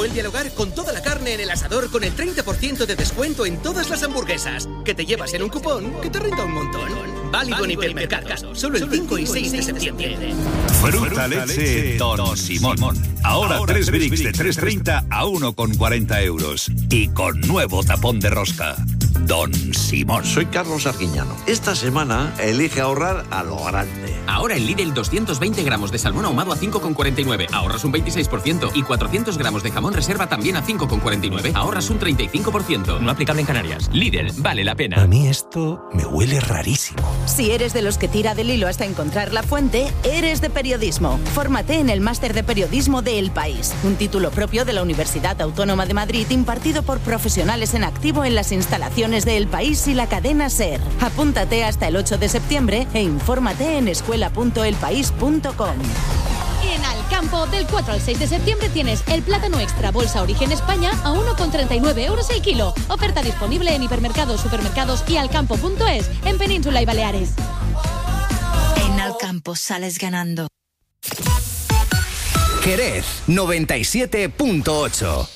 Vuelve al hogar con toda la carne en el asador con el 30% de descuento en todas las hamburguesas. Que te llevas en un cupón que te renta un montón. Válido en hipermercados. Solo el 5 y 6 de septiembre. Fruta leche Don Simón. Ahora 3 bricks de 3,30 a 1,40 euros. Y con nuevo tapón de rosca. Don Simón. Soy Carlos Arguiñano. Esta semana elige ahorrar a lo grande. Ahora en Lidl 220 gramos de salmón ahumado a 5,49. Ahorras un 26%. Y 400 gramos de jamón reserva también a 5,49. Ahorras un 35%. No aplicable en Canarias. Lidl, vale la pena. A mí esto me huele rarísimo. Si eres de los que tira del hilo hasta encontrar la fuente, eres de periodismo. Fórmate en el Máster de Periodismo de El País. Un título propio de la Universidad Autónoma de Madrid impartido por profesionales en activo en las instalaciones de El País y la cadena SER. Apúntate hasta el 8 de septiembre e infórmate en escuela.elpaís.com. En Alcampo, del 4 al 6 de septiembre tienes el plátano extra bolsa Origen España a 1,39 euros el kilo. Oferta disponible en hipermercados, supermercados y alcampo.es en Península y Baleares. En Alcampo sales ganando. Jerez 97.8.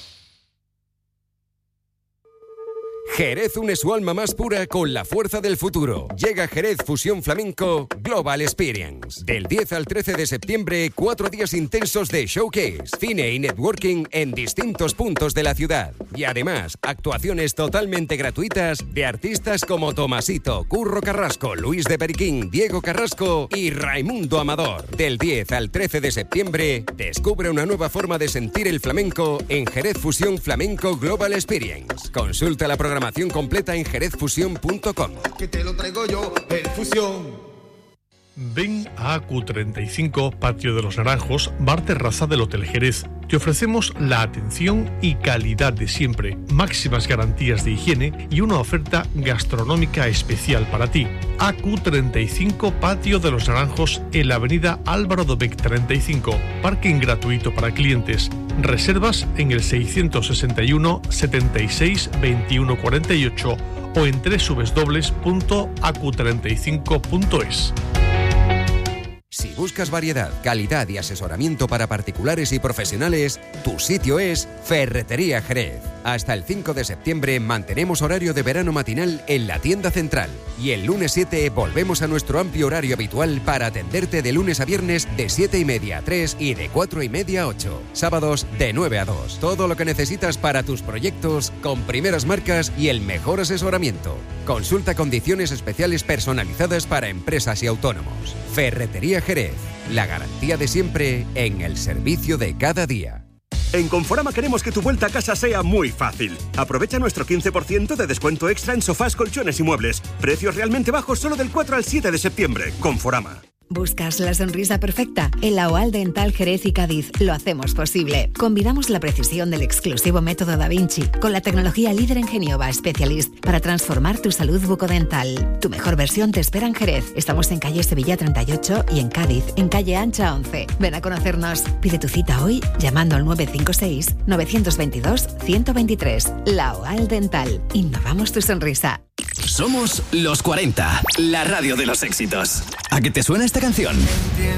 Jerez une su alma más pura con la fuerza del futuro. Llega Jerez Fusión Flamenco Global Experience. Del 10 al 13 de septiembre, 4 días intensos de showcase, cine y networking en distintos puntos de la ciudad. Y además, actuaciones totalmente gratuitas de artistas como Tomasito, Curro Carrasco, Luis de Periquín, Diego Carrasco y Raimundo Amador. Del 10 al 13 de septiembre, descubre una nueva forma de sentir el flamenco en Jerez Fusión Flamenco Global Experience. Consulta la programación completa en jerezfusión.com. Que te lo traigo yo, el Fusión. Ven a AQ35, Patio de los Naranjos, bar terraza del Hotel Jerez. Te ofrecemos la atención y calidad de siempre, máximas garantías de higiene y una oferta gastronómica especial para ti. AQ35, Patio de los Naranjos, en la avenida Álvaro Dobech 35, parking gratuito para clientes. Reservas en el 661 76 21 48 o en www.acu35.es. Si buscas variedad, calidad y asesoramiento para particulares y profesionales, tu sitio es Ferretería Jerez. Hasta el 5 de septiembre mantenemos horario de verano matinal en la tienda central. Y el lunes 7 volvemos a nuestro amplio horario habitual para atenderte de lunes a viernes de 7:30 a 3 y de 4:30 a 8. Sábados de 9 a 2. Todo lo que necesitas para tus proyectos con primeras marcas y el mejor asesoramiento. Consulta condiciones especiales personalizadas para empresas y autónomos. Ferretería Jerez, la garantía de siempre en el servicio de cada día. En Conforama queremos que tu vuelta a casa sea muy fácil. Aprovecha nuestro 15% de descuento extra en sofás, colchones y muebles. Precios realmente bajos solo del 4 al 7 de septiembre. Conforama. ¿Buscas la sonrisa perfecta? En la OAL Dental Jerez y Cádiz lo hacemos posible. Combinamos la precisión del exclusivo método Da Vinci con la tecnología líder en Genioba Specialist para transformar tu salud bucodental. Tu mejor versión te espera en Jerez. Estamos en calle Sevilla 38 y en Cádiz, en calle Ancha 11. Ven a conocernos. Pide tu cita hoy llamando al 956 922 123. La OAL Dental. Innovamos tu sonrisa. Somos los 40, la radio de los éxitos. ¿A qué te suena esta canción?